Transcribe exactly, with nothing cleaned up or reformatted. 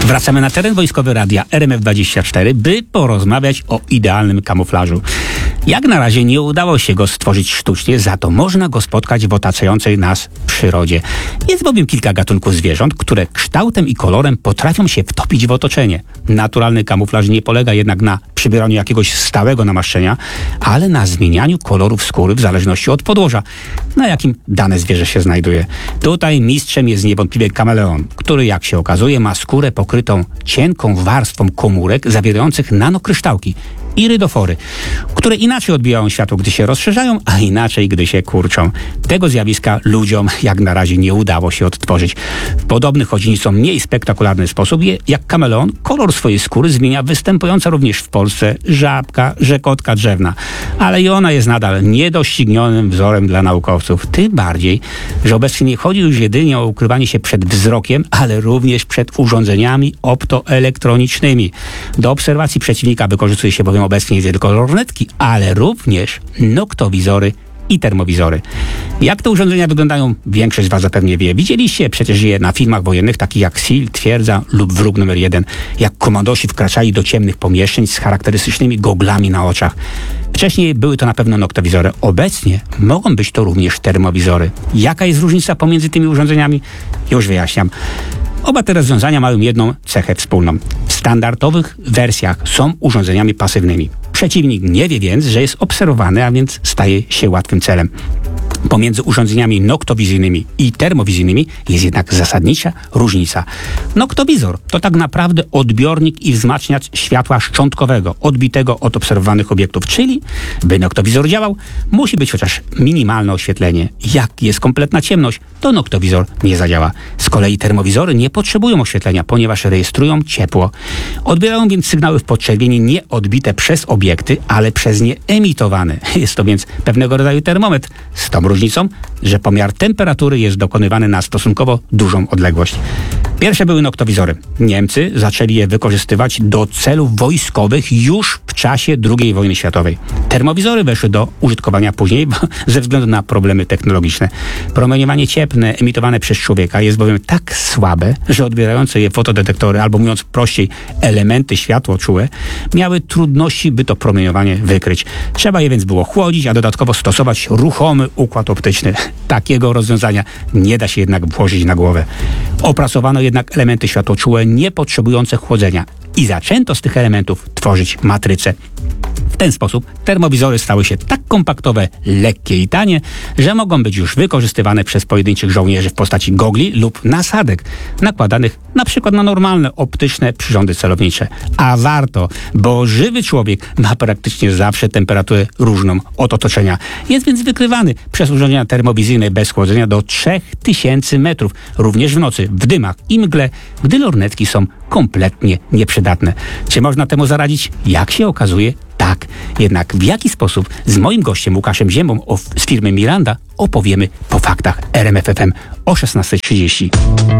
Wracamy na teren wojskowy radia R M F dwadzieścia cztery, by porozmawiać o idealnym kamuflażu. Jak na razie nie udało się go stworzyć sztucznie, za to można go spotkać w otaczającej nas przyrodzie. Jest bowiem kilka gatunków zwierząt, które kształtem i kolorem potrafią się wtopić w otoczenie. Naturalny kamuflaż nie polega jednak na przybieraniu jakiegoś stałego namaszczenia, ale na zmienianiu kolorów skóry w zależności od podłoża, na jakim dane zwierzę się znajduje. Tutaj mistrzem jest niewątpliwie kameleon, który, jak się okazuje, ma skórę pokrytą cienką warstwą komórek zawierających nanokryształki, irydofory, które inaczej odbijają światło, gdy się rozszerzają, a inaczej, gdy się kurczą. Tego zjawiska ludziom jak na razie nie udało się odtworzyć. W podobny, choć nieco mniej spektakularny sposób, jak kameleon, kolor swojej skóry zmienia występująca również w Polsce żabka, rzekotka drzewna. Ale i ona jest nadal niedoścignionym wzorem dla naukowców. Tym bardziej, że obecnie nie chodzi już jedynie o ukrywanie się przed wzrokiem, ale również przed urządzeniami optoelektronicznymi. Do obserwacji przeciwnika wykorzystuje się bowiem obecnie nie tylko lornetki, ale również noktowizory i termowizory. Jak te urządzenia wyglądają, większość z Was zapewnie wie. Widzieliście przecież je na filmach wojennych, takich jak Seal, Twierdza lub Wróg numer jeden. Jak komandosi wkraczali do ciemnych pomieszczeń z charakterystycznymi goglami na oczach. Wcześniej były to na pewno noktowizory. Obecnie mogą być to również termowizory. Jaka jest różnica pomiędzy tymi urządzeniami? Już wyjaśniam. Oba te rozwiązania mają jedną cechę wspólną. W standardowych wersjach są urządzeniami pasywnymi. Przeciwnik nie wie więc, że jest obserwowany, a więc staje się łatwym celem. Pomiędzy urządzeniami noktowizyjnymi i termowizyjnymi jest jednak zasadnicza różnica. Noktowizor to tak naprawdę odbiornik i wzmacniacz światła szczątkowego, odbitego od obserwowanych obiektów, czyli by noktowizor działał, musi być chociaż minimalne oświetlenie. Jak jest kompletna ciemność, to noktowizor nie zadziała. Z kolei termowizory nie potrzebują oświetlenia, ponieważ rejestrują ciepło. Odbierają więc sygnały w podczerwieni nie odbite przez obiekty, ale przez nie emitowane. Jest to więc pewnego rodzaju termometr, z tą różnicą, że pomiar temperatury jest dokonywany na stosunkowo dużą odległość. Pierwsze były noktowizory. Niemcy zaczęli je wykorzystywać do celów wojskowych już w czasie drugiej wojny światowej. Termowizory weszły do użytkowania później ze względu na problemy technologiczne. Promieniowanie cieplne emitowane przez człowieka jest bowiem tak słabe, że odbierające je fotodetektory, albo mówiąc prościej, elementy światłoczułe, miały trudności, by to promieniowanie wykryć. Trzeba je więc było chłodzić, a dodatkowo stosować ruchomy układ optyczny. Takiego rozwiązania nie da się jednak włożyć na głowę. Opracowano jednak elementy światłoczułe nie potrzebujące chłodzenia i zaczęto z tych elementów tworzyć matrycę. W ten sposób termowizory stały się tak kompaktowe, lekkie i tanie, że mogą być już wykorzystywane przez pojedynczych żołnierzy w postaci gogli lub nasadek nakładanych na przykład na normalne optyczne przyrządy celownicze. A warto, bo żywy człowiek ma praktycznie zawsze temperaturę różną od otoczenia. Jest więc wykrywany przez urządzenia termowizyjne bez chłodzenia do trzech tysięcy metrów, również w nocy, w dymach i mgle, gdy lornetki są kompletnie nieprzydatne. Czy można temu zaradzić? Jak się okazuje, tak. Jednak w jaki sposób z moim gościem Łukaszem Ziębą z firmy Miranda opowiemy po faktach R M F F M o szesnasta trzydzieści.